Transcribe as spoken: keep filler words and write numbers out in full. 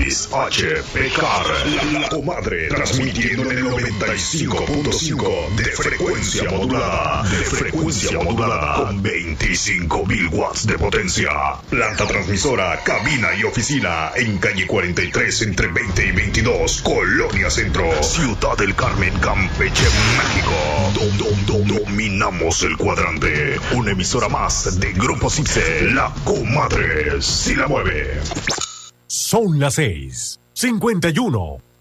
Luis H. Pecar, la, la comadre, transmitiendo en el noventa y cinco punto cinco de frecuencia modulada, de frecuencia modulada, con veinticinco mil watts de potencia. Planta transmisora, cabina y oficina en calle cuarenta y tres entre veinte y veintidós, Colonia Centro, Ciudad del Carmen, Campeche, México. Dom, dom, dom, dominamos el cuadrante. Una emisora más de Grupo Cipse, la comadre si la mueve. Son las seis, cincuenta y uno.